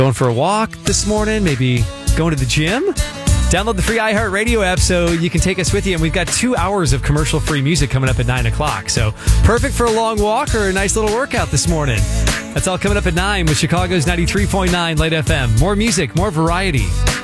Going for a walk this morning, maybe going to the gym? Download the free iHeartRadio app so you can take us with you. And we've got 2 hours of commercial-free music coming up at 9 o'clock. So perfect for a long walk or a nice little workout this morning. That's all coming up at 9 with Chicago's 93.9 Light FM. More music, more variety.